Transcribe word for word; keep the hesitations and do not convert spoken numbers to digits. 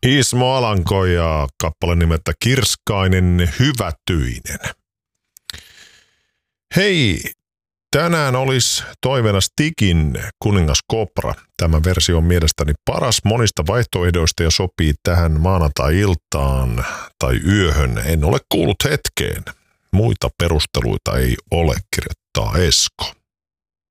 Ismo Alanko ja kappale nimeltä Kirskainen hyvätyinen. Hei, tänään olisi toiveena Stigin Kuningas Kopra. Tämä versio on mielestäni paras monista vaihtoehdoista ja sopii tähän maanantai-iltaan tai yöhön. En ole kuullut hetkeen. Muita perusteluita ei ole, kirjoittaa Esko.